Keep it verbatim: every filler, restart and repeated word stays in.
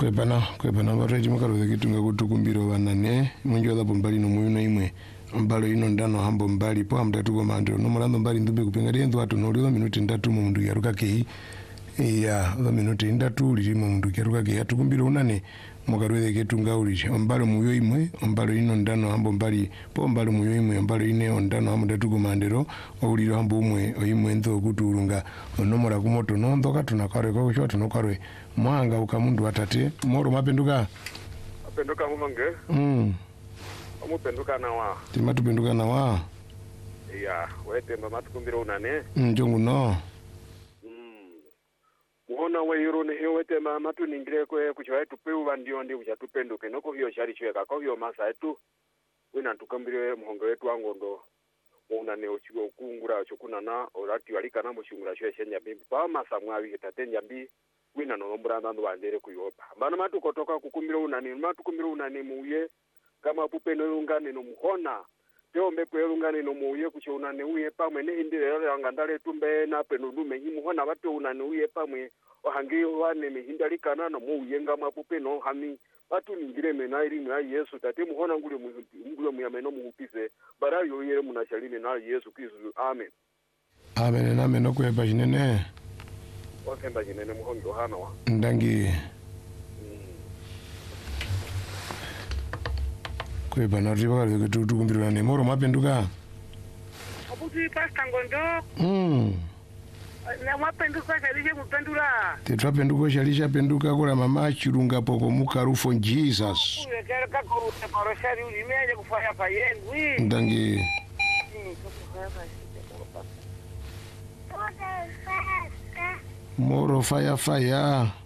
Kwepana kwepana bareji mukaro kitunga kutukumbiro banane munjo la bombali no muyuna imwe mbalo ino ndano hambo mbali po amdatu ko mandro no mulando mbali ndumbe kupenga renzo atu no lilo minuti ndatu mu mundu yaruka ke ya la minuti ndatu lili mu mundu yaruka ke atukumbiro unane mukarweze kitunga uli mbalo muyo imwe mbalo ino ndano hambo mbali po mbalo muyo imwe mbalo ine ondano amdatu ko mandero olilo hambo umwe oyimwe ndo kutulunga onomora kumoto no ndoka tunakare ko shoti no karwe mwanga ukamundu atate moro mapenduka apenduka mumange mm amupenduka nawa timatupenduka nawa ya wete mama tukumbiro unane njongu no mm muona weyiro ne wete mama tuningire kwe kuchwa tupewu bandio ndi kucha tupenduke noko hiyo shari chweka ko hiyo masa etu wina tukambire muhongo wetu wangondo unane ochigo kungura chokunana orati walika na mushungura chwe shenya bimbi pa masa mwawi tatenya mbi wina nolombura ndandu bandere kuyopa bana matu kotoka kukumbira unani matu kumbira unani muye kama pupeno ungane no muhona teombe kwerungane no muye kucho unani uye pamwe ne indire yanga ndale tumbe na peno dume himuhona batu unani uye pamwe ohangi wane mihindalika no muye ngama pupeno hami batu ningire mena iri na Yesu tate muhona ngule ngule muyameno muhupise barayo yere munashaline na Yesu Kristo amen amen amen no kweba jinene wakenda jinene muhondo hana wa ndangi kweba na riba le tutukumbira ne moro mapenduka abuti pasta ngondo mm na mapenduka shalije mupendura tetwapenduka shalisha penduka kula mama chirunga poko mukarufo Jesus kera ka ko se paroshari ulimeje kufanya pa yengu ndangi moro fire fire